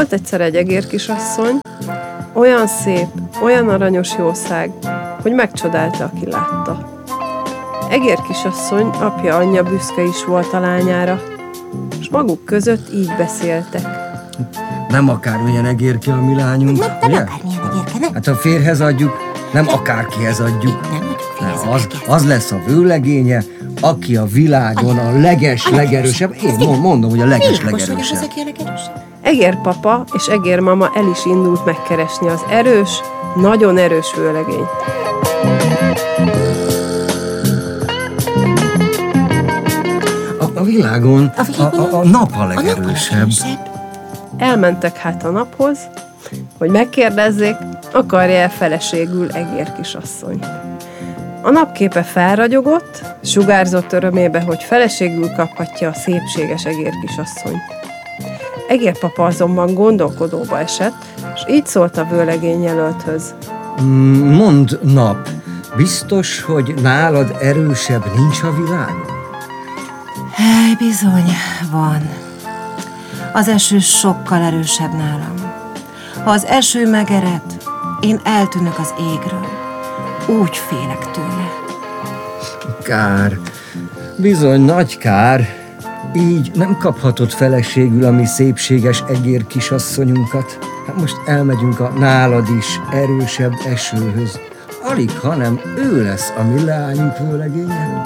Volt egyszer egy egérkisasszony, olyan szép, olyan aranyos jószág, hogy megcsodálta, aki látta. Egérkisasszony apja anyja büszke is volt a lányára, és maguk között így beszéltek. Nem akármilyen egérke a mi lányunk, Nem akármilyen egérke, nem? Hát a férhez adjuk, nem akárkihez adjuk. Nem, az lesz a vőlegénye, aki a világon a legerősebb. Én mondom, hogy a legerősebb. Egérpapa és egérmama el is indult megkeresni az erős, nagyon erős vőlegényt. A világon a nap a legerősebb. Elmentek hát a naphoz, hogy megkérdezzék, akarja-e feleségül egérkisasszonyt. A napképe felragyogott, sugárzott örömébe, hogy feleségül kaphatja a szépséges egérkisasszonyt. Egérpapa azonban gondolkodóba esett, és így szólt a vőlegény jelölthöz. Mondd, nap, biztos, hogy nálad erősebb nincs a világon? Bizony, van. Az eső sokkal erősebb nálam. Ha az eső megered, én eltűnök az égről. Úgy félek tőle. Kár. Bizony, nagy kár. Így nem kaphatod feleségül a mi szépséges egérkisasszonyunkat. Hát most elmegyünk a nálad is erősebb esőhöz. Alig, hanem ő lesz a mi leányunk vőlegénye.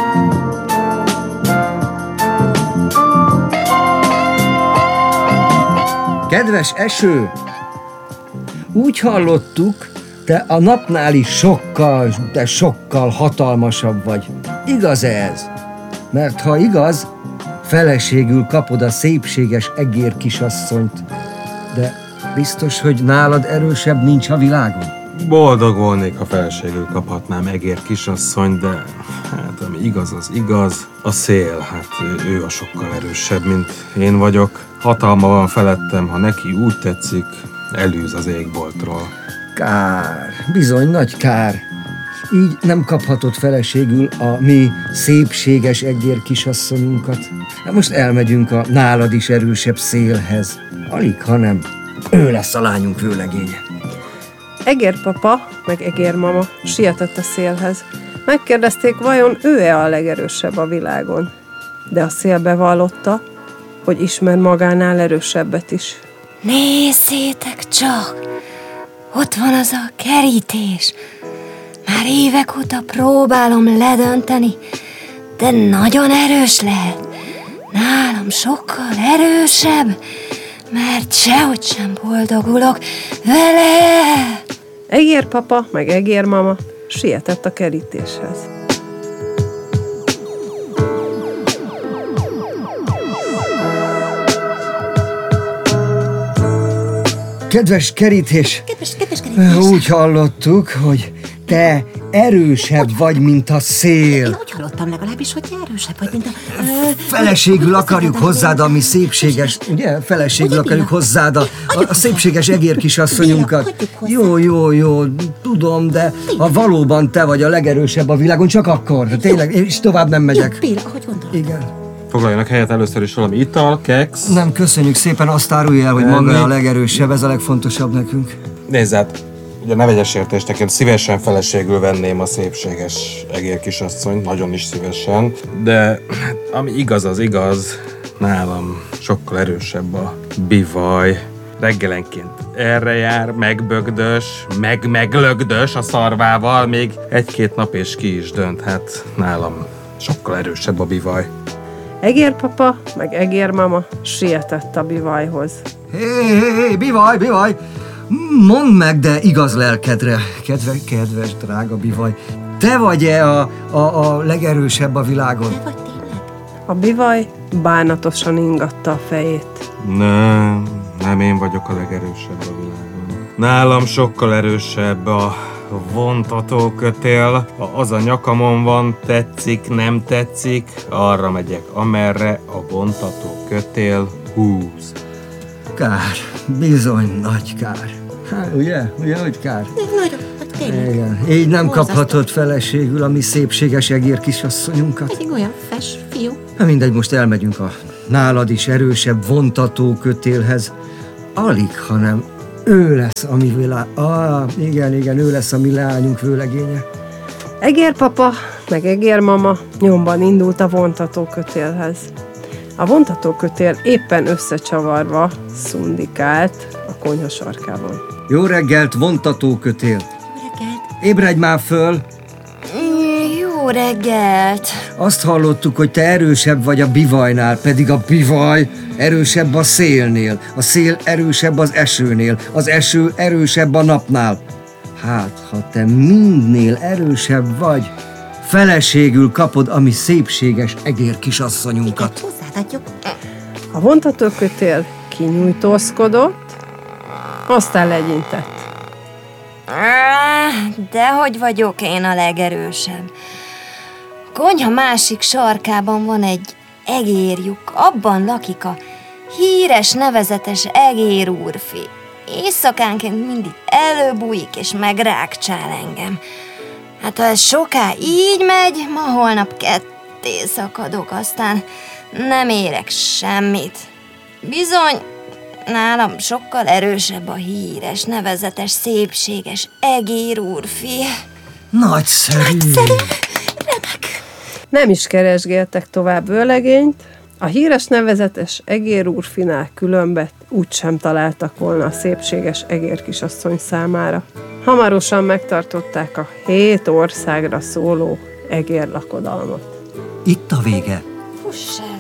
Kedves eső! Úgy hallottuk, te a napnál is sokkal hatalmasabb vagy. Igaz ez? Mert ha igaz, feleségül kapod a szépséges egérkisasszonyt. De biztos, hogy nálad erősebb nincs a világon? Boldog volnék, ha feleségül kaphatnám egérkisasszonyt, de hát ami igaz, az igaz. A szél, hát ő a sokkal erősebb, mint én vagyok. Hatalma van felettem, ha neki úgy tetszik, elűz az égboltról. Kár, bizony nagy kár. Így nem kaphatod feleségül a mi szépséges egérkisasszonyunkat. Most elmegyünk a nálad is erősebb szélhez. Alig, hanem ő lesz a lányunk vőlegénye. Egérpapa meg egérmama sietett a szélhez. Megkérdezték, vajon ő-e a legerősebb a világon. De a szél bevallotta, hogy ismer magánál erősebbet is. Nézzétek csak! Ott van az a kerítés. Már évek óta próbálom ledönteni, de nagyon erős lehet. Nálam sokkal erősebb, mert sehogy sem boldogulok vele. Egérpapa meg egérmama sietett a kerítéshez. Kedves kerítés! Úgy hallottuk, hogy te erősebb vagy, mint a szél. Én úgy hallottam legalábbis, hogy te erősebb vagy, mint a... Feleségül akarjuk hozzád a mi szépséges, ugye? Feleségül akarjuk hozzád a szépséges egérkisasszonyunkat. Jó, tudom, de ha valóban te vagy a legerősebb a világon, csak akkor. Tényleg, és tovább nem megyek. Jó, ahogy gondolod. Igen. Foglaljanak helyet először is valami ital, keksz. Nem, köszönjük szépen, azt árulj el, hogy maga a legerősebb, ez a legfontosabb nekünk. Nézd hát, ugye ne vegyes értéstek, szívesen feleségül venném a szépséges egérkisasszonyt, nagyon is szívesen, de ami igaz, az igaz, nálam sokkal erősebb a bivaj. Reggelenként erre jár, megbögdös, meglögdös a szarvával, még egy-két nap és ki is dönt, hát nálam sokkal erősebb a bivaj. Egérpapa meg egérmama sietett a bivajhoz. Hé, bivaj! Mondd meg, de igaz lelkedre, kedves, drága bivaj, te vagy-e a legerősebb a világon? A bivaj bánatosan ingatta a fejét. Nem én vagyok a legerősebb a világon. Nálam sokkal erősebb a vontatókötél. Ha az a nyakamon van, tetszik, nem tetszik, arra megyek, amerre a vontatókötél húz. Kár, bizony nagy kár. Ugye, hogy kár? Nagyon, hát tényleg. Igen. Így nem kaphatod feleségül a mi szépséges egérkisasszonyunkat. Ez egy olyan fes fiú. Mindegy, most elmegyünk a nálad is erősebb vontatókötélhez. alig, hanem ő lesz a mi igen, ő lesz a mi leányunk vőlegénye. Egérpapa meg egérmama nyomban indult a vontatókötélhez. A vontatókötél éppen összecsavarva szundikált a konyha sarkában. Jó reggelt, vontatókötél! Jó reggelt! Ébredj már föl! Jó reggelt! Azt hallottuk, hogy te erősebb vagy a bivajnál, pedig a bivaj erősebb a szélnél, a szél erősebb az esőnél, az eső erősebb a napnál. Hát, ha te mindnél erősebb vagy, feleségül kapod a mi szépséges egérkisasszonyunkat. Hozzáadjuk. A vontatókötél kinyújtózkodott, aztán legyintett. Dehogy vagyok én a legerősebb. A konyha másik sarkában van egy egérlyuk, abban lakik a híres, nevezetes egér úrfi. Éjszakánként mindig előbújik és megrákcsál engem. Hát ha ez soká így megy, ma holnap ketté szakadok, aztán nem érek semmit. Bizony, nálam sokkal erősebb a híres, nevezetes, szépséges egér úrfi. Nagyszerű! Nem is keresgéltek tovább vőlegényt, a híres nevezetes egér úrfinál különbet úgysem találtak volna a szépséges egérkisasszony számára. Hamarosan megtartották a 7 országra szóló egérlakodalmat. Itt a vége. Fuss el!